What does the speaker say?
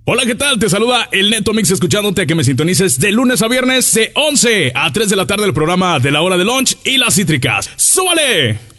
Hola, ¿qué tal? Te saluda el Neto Mix, escuchándote a que me sintonices de lunes a viernes de 11 a 3 de la tarde el programa de la hora de lunch y las cítricas. ¡Súbale!